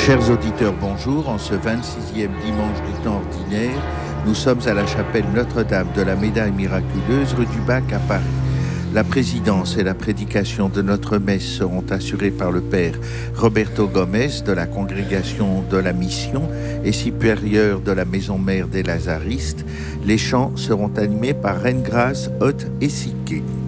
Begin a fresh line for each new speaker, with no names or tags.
Chers auditeurs, bonjour. En ce 26e dimanche du temps ordinaire, nous sommes à la chapelle Notre-Dame de la Médaille miraculeuse, rue du Bac à Paris. La présidence et la prédication de notre messe seront assurées par le Père Roberto Gomez de la congrégation de la Mission et supérieur de la Maison Mère des Lazaristes. Les chants seront animés par Reine Grâce, Haute et Siquet.